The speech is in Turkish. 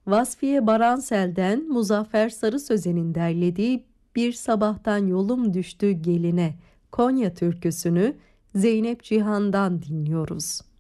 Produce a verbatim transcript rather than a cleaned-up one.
Vasfiye Baransel'den Muzaffer Sarı Sözen'in derlediği Bir Sabahtan Yolum Düştü Geline Konya türküsünü Zeynep Cihan'dan dinliyoruz.